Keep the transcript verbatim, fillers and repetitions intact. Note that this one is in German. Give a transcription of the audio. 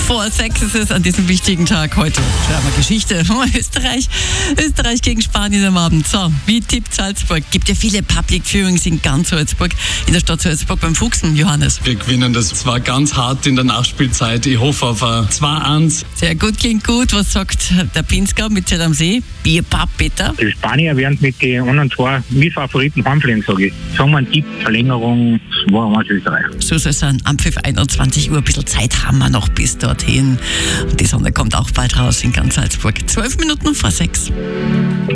vor sechs ist es an diesem wichtigen Tag heute. Schreiben wir Geschichte. Österreich, Österreich gegen Spanien am Abend. So, wie tippt Salzburg? Gibt ja viele Public Viewings in ganz Salzburg, in der Stadt Salzburg beim Fuchsen, Johannes. Wir gewinnen das zwar ganz hart in der Nachspielzeit. Ich hoffe auf ein zwei eins. Sehr gut, klingt gut. Was sagt der Pinsker mit Zell am See? Bier, Papp, Peter? Die Spanier werden mit den anderen zwei Mitfavoriten heimfliegen, sage ich. Sagen wir einen Tipp, Verlängerung zwei eins Österreich. So soll es sein. Am Pfiff einundzwanzig Uhr. Ein bisschen Zeit haben wir noch bis dorthin. Und die Sonne kommt auch bald raus in ganz Salzburg. Zwölf Minuten vor sechs.